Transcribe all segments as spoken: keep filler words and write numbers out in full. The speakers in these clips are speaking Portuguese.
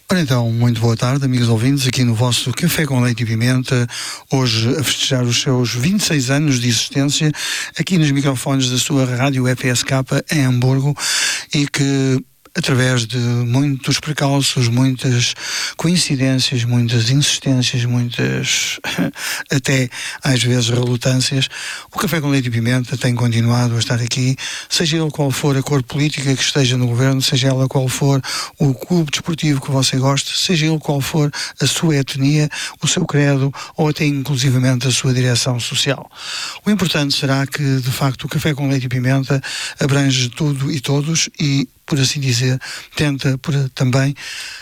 Ora então, muito boa tarde, amigos ouvintes, aqui no vosso Café com Leite e Pimenta, hoje a festejar os seus vinte e seis anos de existência, aqui nos microfones da sua rádio F S K em Hamburgo, e que através de muitos precalços, muitas coincidências, muitas insistências, muitas até às vezes relutâncias, o Café com Leite e Pimenta tem continuado a estar aqui, seja ele qual for a cor política que esteja no governo, seja ela qual for o clube desportivo que você goste, seja ele qual for a sua etnia, o seu credo ou até inclusivamente a sua direção social. O importante será que, de facto, o Café com Leite e Pimenta abrange tudo e todos e, por assim dizer, tenta por, também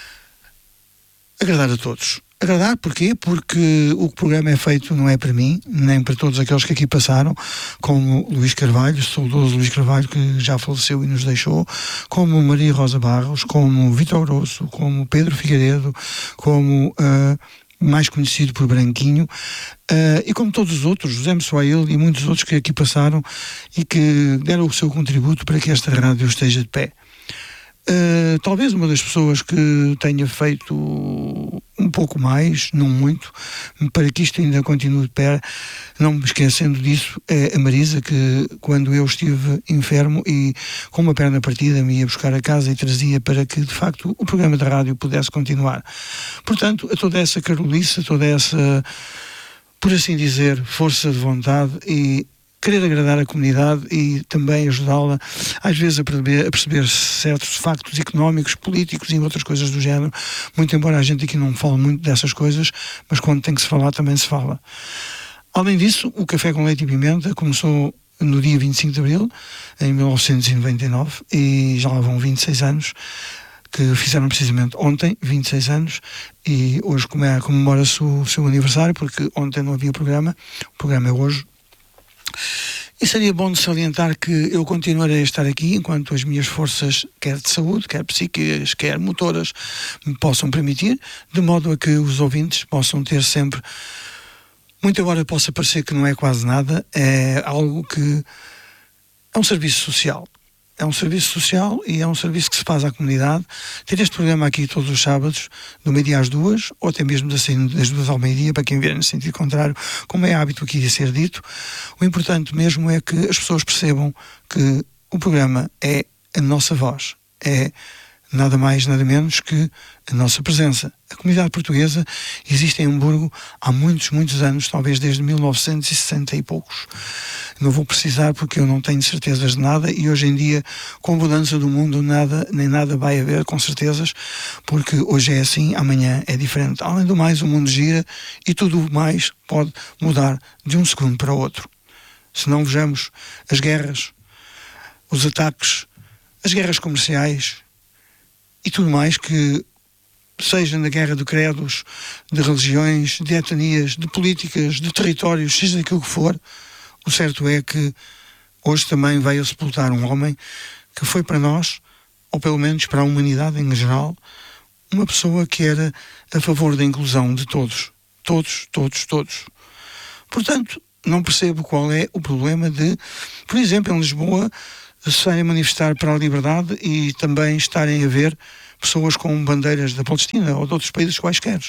agradar a todos. Agradar porquê? Porque o programa é feito não é para mim, nem para todos aqueles que aqui passaram, como Luís Carvalho, saudoso Luís Carvalho, que já faleceu e nos deixou, como Maria Rosa Barros, como Vítor Grosso, como Pedro Figueiredo, como uh, mais conhecido por Branquinho, uh, e como todos os outros, José Messoail e muitos outros que aqui passaram e que deram o seu contributo para que esta rádio esteja de pé. Uh, talvez uma das pessoas que tenha feito um pouco mais, não muito, para que isto ainda continue de pé, não me esquecendo disso, é a Marisa, que quando eu estive enfermo e com uma perna partida me ia buscar a casa e trazia para que de facto o programa da rádio pudesse continuar. Portanto, a toda essa carolice, a toda essa, por assim dizer, força de vontade e querer agradar a comunidade e também ajudá-la, às vezes, a perceber, a perceber certos factos económicos, políticos e outras coisas do género, muito embora a gente aqui não fale muito dessas coisas, mas quando tem que se falar, também se fala. Além disso, o Café com Leite e Pimenta começou no dia vinte e cinco de abril, em mil novecentos e noventa e nove, e já lá vão vinte e seis anos, que fizeram precisamente ontem, vinte e seis anos, e hoje comemora-se o seu aniversário, porque ontem não havia programa, o programa é hoje. E seria bom de salientar que eu continuarei a estar aqui enquanto as minhas forças, quer de saúde, quer psíquicas, quer motoras, me possam permitir, de modo a que os ouvintes possam ter sempre, muito embora possa parecer que não é quase nada, é algo que é um serviço social. É um serviço social e é um serviço que se faz à comunidade. Ter este programa aqui todos os sábados, do meio-dia às duas, ou até mesmo das duas ao meio-dia, para quem vier no sentido contrário, como é hábito aqui de ser dito. O importante mesmo é que as pessoas percebam que o programa é a nossa voz, é nada mais, nada menos que a nossa presença. A comunidade portuguesa existe em Hamburgo há muitos, muitos anos, talvez desde mil novecentos e sessenta e poucos. Não vou precisar porque eu não tenho certezas de nada e hoje em dia, com a mudança do mundo, nada, nem nada vai haver com certezas, porque hoje é assim, amanhã é diferente. Além do mais, o mundo gira e tudo mais pode mudar de um segundo para o outro. Se não vejamos as guerras, os ataques, as guerras comerciais e tudo mais que seja na guerra de credos, de religiões, de etnias, de políticas, de territórios, seja daquilo que for, o certo é que hoje também veio a sepultar um homem que foi para nós, ou pelo menos para a humanidade em geral, uma pessoa que era a favor da inclusão de todos. Todos, todos, todos. Portanto, não percebo qual é o problema de, por exemplo, em Lisboa, se saírem manifestar para a liberdade e também estarem a ver pessoas com bandeiras da Palestina ou de outros países quaisquer.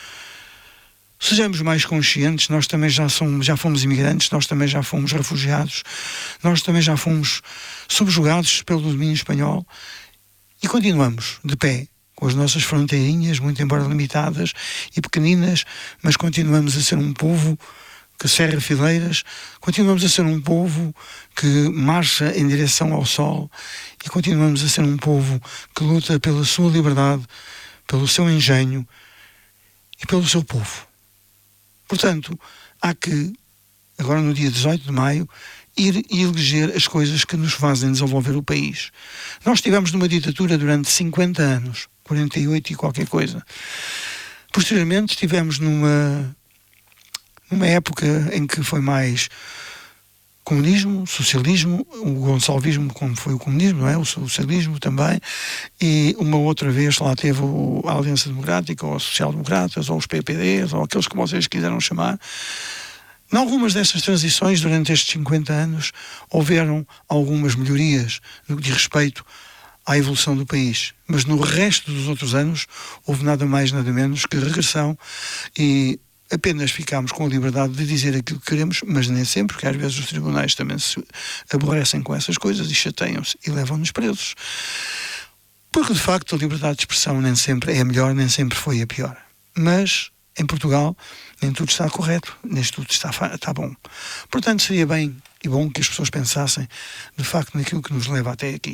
Sejamos mais conscientes, nós também já, somos, já fomos imigrantes, nós também já fomos refugiados, nós também já fomos subjugados pelo domínio espanhol e continuamos de pé com as nossas fronteirinhas, muito embora limitadas e pequeninas, mas continuamos a ser um povo que cerra fileiras, continuamos a ser um povo que marcha em direção ao sol e continuamos a ser um povo que luta pela sua liberdade, pelo seu engenho e pelo seu povo. Portanto, há que, agora no dia dezoito de maio, ir e eleger as coisas que nos fazem desenvolver o país. Nós estivemos numa ditadura durante cinquenta anos, quarenta e oito e qualquer coisa. Posteriormente estivemos numa... numa época em que foi mais comunismo, socialismo, o gonçalvismo como foi o comunismo, não é? O socialismo também, e uma outra vez lá teve o, a Aliança Democrática, ou os social-democratas, ou os P P Ds, ou aqueles que vocês quiseram chamar. Em algumas dessas transições, durante estes cinquenta anos, houveram algumas melhorias no que diz respeito à evolução do país. Mas no resto dos outros anos houve nada mais, nada menos que regressão, e apenas ficámos com a liberdade de dizer aquilo que queremos, mas nem sempre, porque às vezes os tribunais também se aborrecem com essas coisas e chateiam-se e levam-nos presos. Porque, de facto, a liberdade de expressão nem sempre é a melhor, nem sempre foi a pior. Mas, em Portugal, nem tudo está correto, nem tudo está, está bom. Portanto, seria bem e bom que as pessoas pensassem, de facto, naquilo que nos leva até aqui.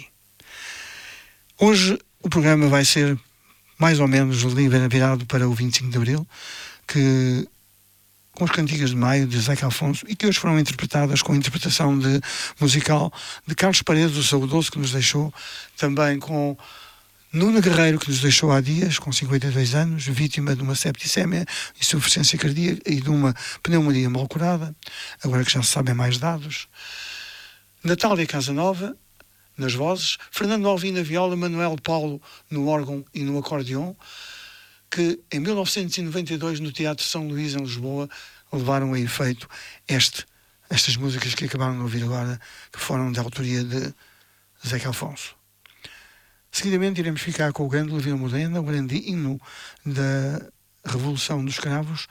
Hoje, o programa vai ser mais ou menos virado para o vinte e cinco de Abril, que, com as cantigas de Maio, de Zeca Afonso, e que hoje foram interpretadas com a interpretação de, musical de Carlos Paredes, o saudoso, que nos deixou, também com Nuno Guerreiro, que nos deixou há dias, com cinquenta e dois anos, vítima de uma septicémia, insuficiência cardíaca e de uma pneumonia mal curada, agora que já se sabem mais dados. Natália Casanova, nas vozes, Fernando Alvim na viola, Manuel Paulo no órgão e no acordeon, que em mil novecentos e noventa e dois, no Teatro São Luís, em Lisboa, levaram a efeito este, estas músicas que acabaram de ouvir agora, que foram da autoria de Zeca Afonso. Seguidamente iremos ficar com o grande Vila Morena, o grande hino da Revolução dos Cravos,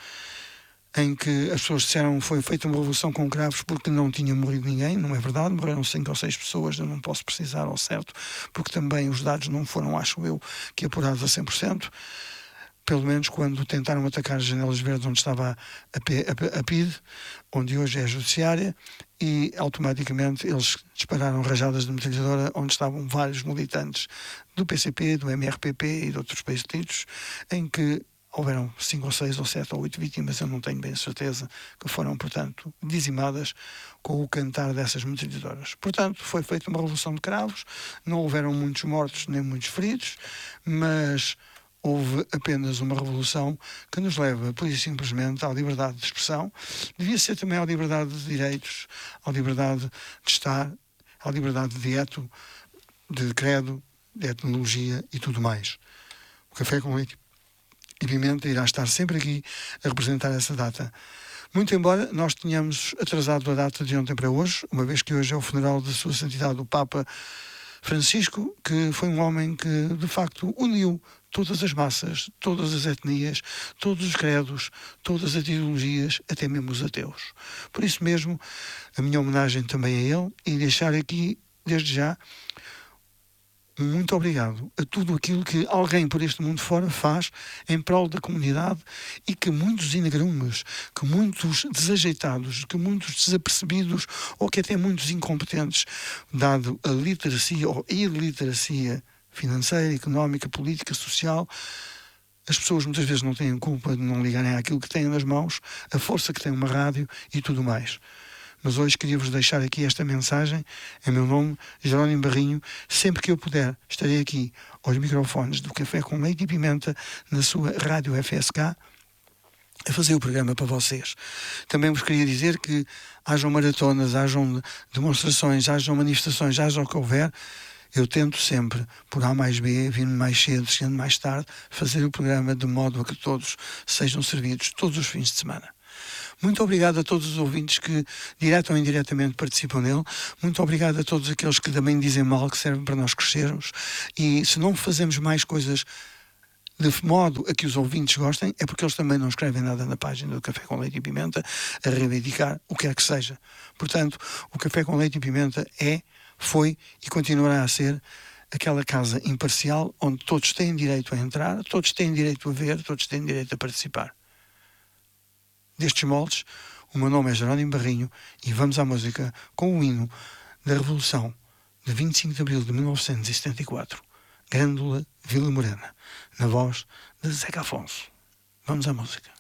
em que as pessoas disseram que foi feita uma revolução com cravos porque não tinha morrido ninguém. Não é verdade, morreram cinco ou seis pessoas, eu não posso precisar ao certo, porque também os dados não foram, acho eu, que apurados a cem por cento. Pelo menos quando tentaram atacar as Janelas Verdes, onde estava a, P, a, a P I D, onde hoje é a Judiciária, e automaticamente eles dispararam rajadas de metralhadora onde estavam vários militantes do P C P, do M R P P e de outros partidos, em que houveram cinco ou seis ou sete ou oito vítimas, eu não tenho bem certeza, que foram, portanto, dizimadas com o cantar dessas metralhadoras. Portanto, foi feita uma revolução de cravos, não houveram muitos mortos nem muitos feridos, mas houve apenas uma revolução que nos leva, por isso simplesmente, à liberdade de expressão. Devia ser também à liberdade de direitos, à liberdade de estar, à liberdade de eto, de credo, de etnologia e tudo mais. O Café com Leite e Pimenta irá estar sempre aqui a representar essa data. Muito embora nós tenhamos atrasado a data de ontem para hoje, uma vez que hoje é o funeral de Sua Santidade o Papa Francisco, que foi um homem que, de facto, uniu todas as massas, todas as etnias, todos os credos, todas as ideologias, até mesmo os ateus. Por isso mesmo, a minha homenagem também a ele, e deixar aqui, desde já, um muito obrigado a tudo aquilo que alguém por este mundo fora faz em prol da comunidade, e que muitos inagrumes, que muitos desajeitados, que muitos desapercebidos, ou que até muitos incompetentes, dado a literacia ou iliteracia financeira, económica, política, social, as pessoas muitas vezes não têm culpa de não ligarem àquilo que têm nas mãos, a força que tem uma rádio e tudo mais. Mas hoje queria-vos deixar aqui esta mensagem, em meu nome, Jerónimo Barrinho. Sempre que eu puder, estarei aqui aos microfones do Café com Leite e Pimenta, na sua rádio F S K, a fazer o programa para vocês. Também vos queria dizer que hajam maratonas, hajam demonstrações, hajam manifestações, haja o que houver, eu tento sempre, por A mais B, vir mais cedo, chegando mais tarde, fazer o programa de modo a que todos sejam servidos todos os fins de semana. Muito obrigado a todos os ouvintes que, direto ou indiretamente, participam nele. Muito obrigado a todos aqueles que também dizem mal, que servem para nós crescermos. E se não fazemos mais coisas de modo a que os ouvintes gostem, é porque eles também não escrevem nada na página do Café com Leite e Pimenta a reivindicar o que quer que seja. Portanto, o Café com Leite e Pimenta é, foi e continuará a ser aquela casa imparcial onde todos têm direito a entrar, todos têm direito a ver, todos têm direito a participar. Destes moldes, o meu nome é Jerónimo Barrinho e vamos à música com o hino da Revolução de vinte e cinco de Abril de mil novecentos e setenta e quatro, Grândola Vila Morena, na voz de Zeca Afonso. Vamos à música.